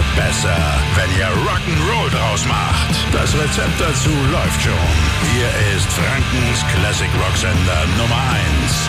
besser, wenn ihr Rock'n'Roll draus macht. Das Rezept dazu läuft schon. Hier ist Frankens Classic Rock Sender Nummer 1.